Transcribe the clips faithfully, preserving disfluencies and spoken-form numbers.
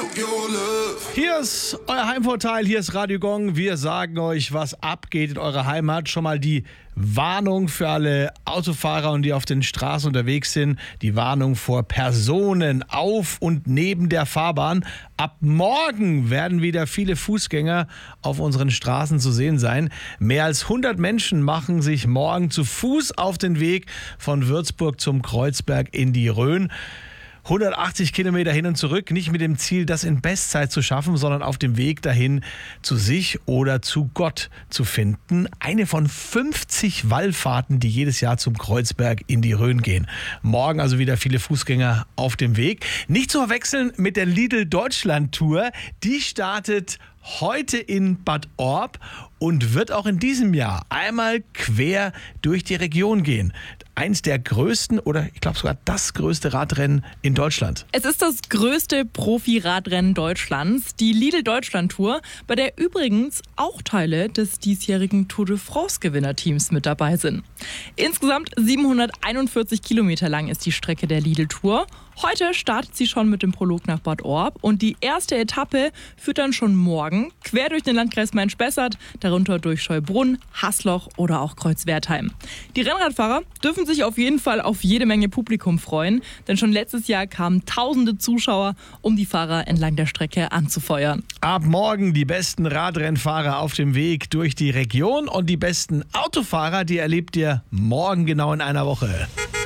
Hier ist euer Heimvorteil, hier ist Radio Gong. Wir sagen euch, was abgeht in eurer Heimat. Schon mal die Warnung für alle Autofahrer und die auf den Straßen unterwegs sind. Die Warnung vor Personen auf und neben der Fahrbahn. Ab morgen werden wieder viele Fußgänger auf unseren Straßen zu sehen sein. Mehr als hundert Menschen machen sich morgen zu Fuß auf den Weg von Würzburg zum Kreuzberg in die Rhön. hundertachtzig Kilometer hin und zurück, nicht mit dem Ziel, das in Bestzeit zu schaffen, sondern auf dem Weg dahin zu sich oder zu Gott zu finden. Eine von fünfzig Wallfahrten, die jedes Jahr zum Kreuzberg in die Rhön gehen. Morgen also wieder viele Fußgänger auf dem Weg. Nicht zu verwechseln mit der Lidl Deutschland Tour. Die startet heute in Bad Orb und wird auch in diesem Jahr einmal quer durch die Region gehen. Eins der größten oder ich glaube sogar das größte Radrennen in Deutschland. Es ist das größte Profi-Radrennen Deutschlands, die Lidl Deutschland Tour, bei der übrigens auch Teile des diesjährigen Tour de France-Gewinnerteams mit dabei sind. Insgesamt siebenhunderteinundvierzig Kilometer lang ist die Strecke der Lidl Tour. Heute startet sie schon mit dem Prolog nach Bad Orb und die erste Etappe führt dann schon morgen quer durch den Landkreis Main-Spessart, darunter durch Scheubrunn, Haßloch oder auch Kreuzwertheim. Die Rennradfahrer dürfen sich auf jeden Fall auf jede Menge Publikum freuen, denn schon letztes Jahr kamen tausende Zuschauer, um die Fahrer entlang der Strecke anzufeuern. Ab morgen die besten Radrennfahrer auf dem Weg durch die Region und die besten Autofahrer, die erlebt ihr morgen genau in einer Woche.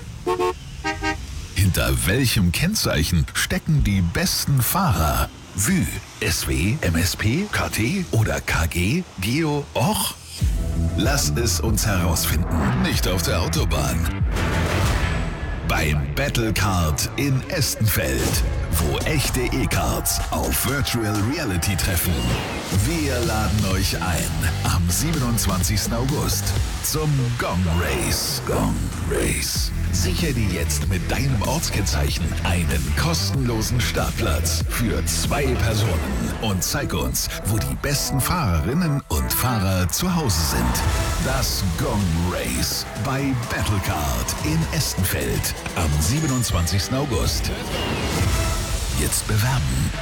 Hinter welchem Kennzeichen stecken die besten Fahrer? Vü, S W, M S P, K T oder K G, Geo, Och? Lass es uns herausfinden. Nicht auf der Autobahn. Beim Battlecard in Estenfeld, wo echte E-Cards auf Virtual Reality treffen. Wir laden euch ein am siebenundzwanzigsten August zum Gong Race. Gong Race. Sichere dir jetzt mit deinem Ortskennzeichen einen kostenlosen Startplatz für zwei Personen und zeig uns, wo die besten Fahrerinnen und Fahrer zu Hause sind. Das Gong Race bei Battlecard in Estenfeld am siebenundzwanzigsten August. Jetzt bewerben